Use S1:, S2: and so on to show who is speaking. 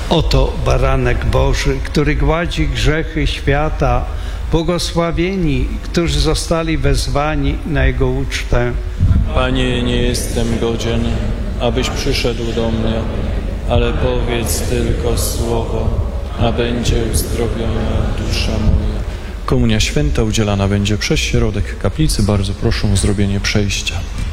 S1: Oto baranek Boży, który gładzi grzechy świata. Błogosławieni, którzy zostali wezwani na Jego ucztę.
S2: Panie, nie jestem godzien, abyś przyszedł do mnie, ale powiedz tylko słowo, a będzie uzdrowiona dusza moja.
S3: Komunia święta udzielana będzie przez środek kaplicy. Bardzo proszę o zrobienie przejścia.